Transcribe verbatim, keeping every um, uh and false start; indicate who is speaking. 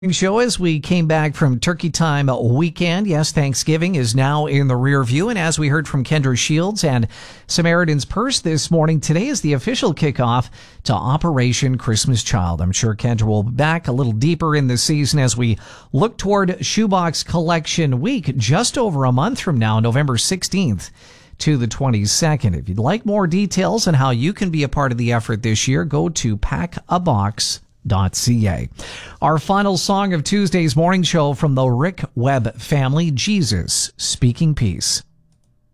Speaker 1: Show as we came back from Turkey Time weekend. Yes, Thanksgiving is now in the rear view. And as we heard from Kendra Shields and Samaritan's Purse this morning, today is the official kickoff to Operation Christmas Child. I'm sure Kendra will be back a little deeper in the season as we look toward Shoebox Collection Week just over a month from now, November sixteenth to the twenty-second. If you'd like more details on how you can be a part of the effort this year, go to pack a box dot c a. Our final song of Tuesday's morning show from the Rick Webb family, Jesus Speaking Peace.